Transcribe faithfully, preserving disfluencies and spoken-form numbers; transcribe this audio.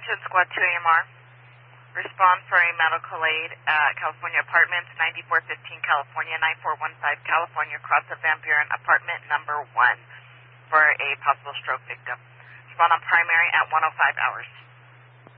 Attention Squad two A M R. Respond for a medical aid at California Apartments, ninety-four fifteen California, nine four one five California, across the Van Buren, apartment number one, for a possible stroke victim. Respond on primary at one oh five hours.